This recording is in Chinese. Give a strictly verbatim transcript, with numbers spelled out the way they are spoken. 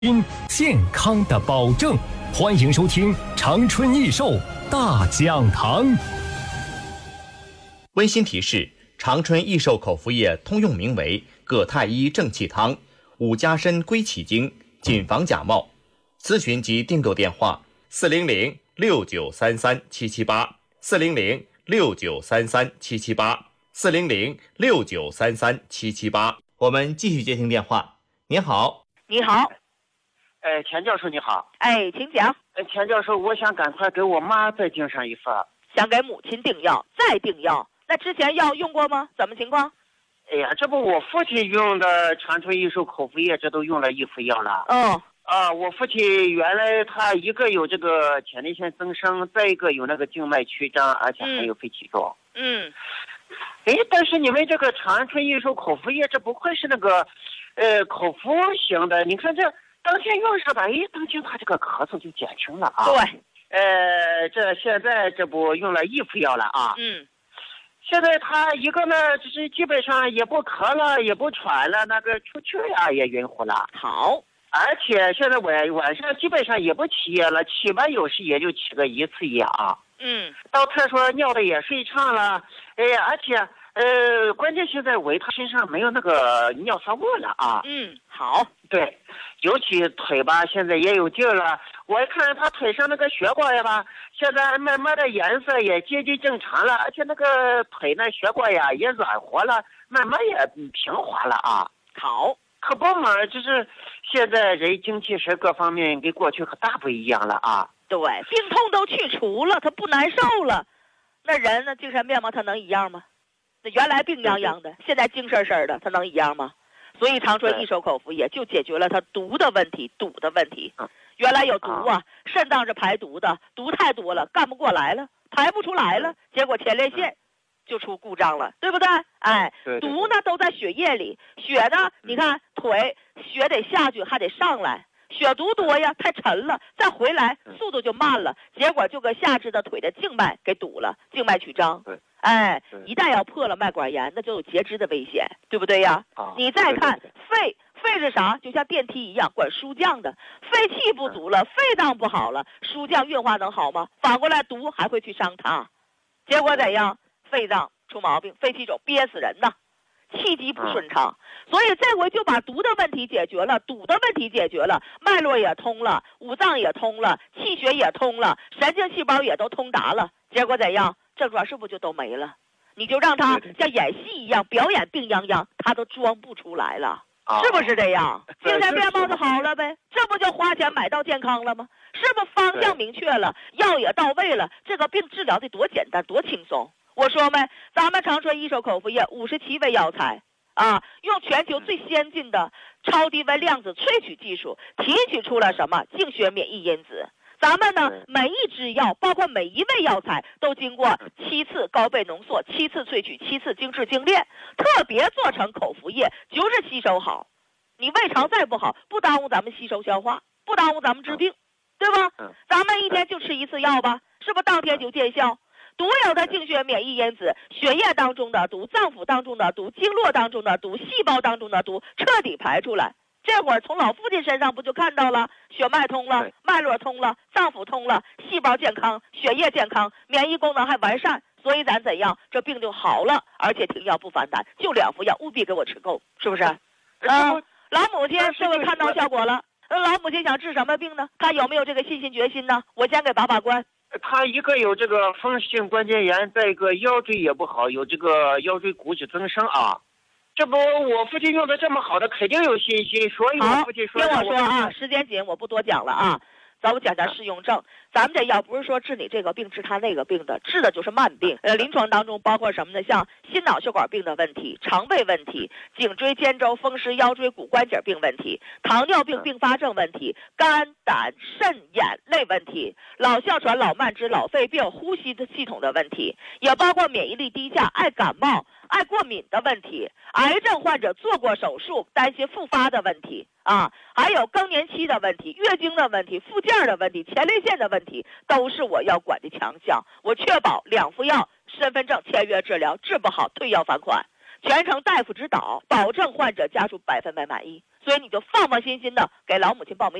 因健康的保证，欢迎收听长春益寿大讲堂。 温馨提示：长春益寿口服液通用名为葛太医正气汤，五加参归气经，谨防假冒。咨询及订购电话：四零零六九三三七七八，四零零六九三三七七八，四零零六九三三七七八。我们继续接听电话。您好， 你好。 哎，钱教授你好。 哎，请讲。 哎，钱教授，我想赶快给我妈再订上一份。 想给母亲订药，再订药？那之前药用过吗？怎么情况？ 哎呀，这不我父亲用的长春益寿口服液，这都用了一副药了。 哦。 啊，我父亲原来他一个有这个前列腺增生，再一个有那个静脉曲张，而且还有肺气肿。 嗯。 哎，但是你们这个长春益寿口服液，这不会是那个，呃，口服型的？你看这。当天用上吧，哎，当天他这个咳嗽就减轻了啊。 对， 呃，这现在这不用了一副药了啊。 嗯。 现在他一个呢，就是基本上也不咳了，也不喘了，那个出去呀也匀乎了。 好。 而且现在晚晚上基本上也不起夜了，起吧有时也就起个一次夜啊。 嗯。 到厕所尿的也顺畅了，哎，而且呃，关键现在为他身上没有那个尿骚味了啊。 嗯，好。 对。尤其腿吧，现在也有劲了。我一看他腿上那个血管呀吧，现在慢慢的颜色也接近正常了，而且那个腿那血管呀也软和了，慢慢也平滑了啊。 好， 可不嘛，就是现在人精气神各方面跟过去可大不一样了啊。 对，病痛都去除了，他不难受了，那人呢精神面貌他能一样吗？那原来病殃殃的，现在精神神的，他能一样吗？所以长春益寿口服液就解决了它毒的问题，堵的问题。原来有毒啊，肾脏是排毒的，毒太多了，干不过来了，排不出来了，结果前列腺就出故障了，对不对？哎，毒呢都在血液里，血呢，你看腿血得下去，还得上来，血毒多呀，太沉了，再回来速度就慢了，结果就搁下肢的腿的静脉给堵了，静脉曲张。哎，一旦要破了脉管炎，那就有截肢的危险，对不对呀？ 啊、 你再看肺，肺是啥？就像电梯一样，管输降的。肺气不足了，肺脏不好了，输降运化能好吗？反过来毒还会去伤它，结果怎样？肺脏出毛病，肺气肿憋死人呐，气机不顺畅。所以这回就把毒的问题解决了，堵的问题解决了，脉络也通了，五脏也通了，气血也通了，神经细胞也都通达了，结果怎样？症状是不是就都没了？你就让他像演戏一样表演病殃殃，他都装不出来了，啊、是不是这样？精神面貌就好了呗，这不就花钱买到健康了吗？是不是方向明确了，药也到位了，这个病治疗的多简单多轻松？我说没，咱们长春益寿口服液五十七味药材啊，用全球最先进的超低温量子萃取技术提取出了什么净血免疫因子。咱们呢，每一支药，包括每一味药材，都经过七次高倍浓缩、七次萃取、七次精制精炼，特别做成口服液，就是吸收好。你胃肠再不好，不耽误咱们吸收消化，不耽误咱们治病，对吧？咱们一天就吃一次药吧，是不是当天就见效？毒有的净血免疫因子，血液当中的毒、脏腑当中的毒、经络当中的毒、细胞当中的毒，彻底排出来。这会儿从老父亲身上不就看到了，血脉通了，脉络通了，脏腑通了，细胞健康，血液健康，免疫功能还完善，所以咱怎样，这病就好了，而且停药不反弹，就两副药，务必给我吃够，是不是？啊、呃，老母亲是不是看到效果了？老母亲想治什么病呢？看有没有这个信心决心呢？我先给把把关。 他一个有这个风湿性关节炎，再一个腰椎也不好，有这个腰椎骨质增生啊。这不，我父亲用的这么好的，肯定有信心，所以我父亲说。 听我说啊，时间紧，我不多讲了啊。咱们讲讲适用症，咱们这药不是说治你这个病治他那个病的，治的就是慢病。呃，临床当中包括什么呢？像心脑血管病的问题、肠胃问题、颈椎间轴风湿腰椎骨关节病问题、糖尿病并发症问题、肝胆肾眼类问题、老哮喘、老慢支、老肺病、呼吸的系统的问题，也包括免疫力低下、爱感冒、爱过敏的问题，癌症患者做过手术担心复发的问题啊，还有更年期的问题、月经的问题、附件的问题、前列腺的问题，都是我要管的强项。我确保两副药，身份证签约治疗，治不好退药返款，全程大夫指导，保证患者家属百分百满意。 所以你就放放心心的给老母亲报名。